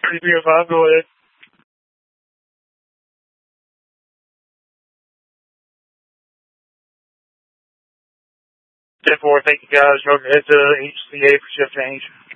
3305, go ahead. 10-4, thank you guys. Go ahead to HCA for shift change.